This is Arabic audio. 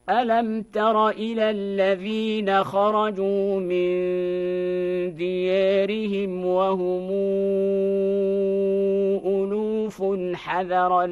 ألم تر إلى الذين خرجوا من ديارهم وهم ألوف حذر